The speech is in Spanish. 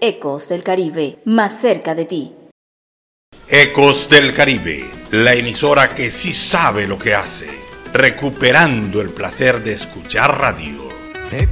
Ecos del Caribe, más cerca de ti. Ecos del Caribe, la emisora que sí sabe lo que hace, recuperando el placer de escuchar radio.